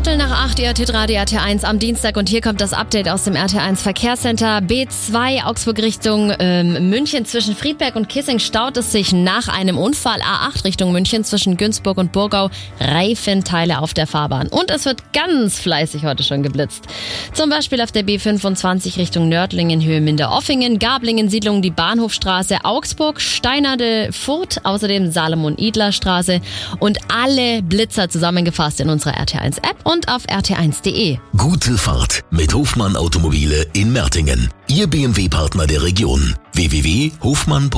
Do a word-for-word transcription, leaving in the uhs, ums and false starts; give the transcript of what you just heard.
Viertel nach acht, ihr hört Radio R T eins am Dienstag und hier kommt das Update aus dem R T eins Verkehrscenter. B zwei Augsburg Richtung ähm, München zwischen Friedberg und Kissing staut es sich nach einem Unfall. A acht Richtung München zwischen Günzburg und Burgau, Reifenteile auf der Fahrbahn. Und es wird ganz fleißig heute schon geblitzt. Zum Beispiel auf der B fünfundzwanzig Richtung Nördlingen, Höhe Minderoffingen, Gablingen, Siedlung die Bahnhofstraße, Augsburg, Steinade, Furt, außerdem Salomon-Idler-Straße und alle Blitzer zusammengefasst in unserer R T eins App und auf r t eins punkt de. Gute Fahrt mit Hofmann Automobile in Mertingen. Ihr B M W-Partner der Region. w w w punkt hofmann punkt de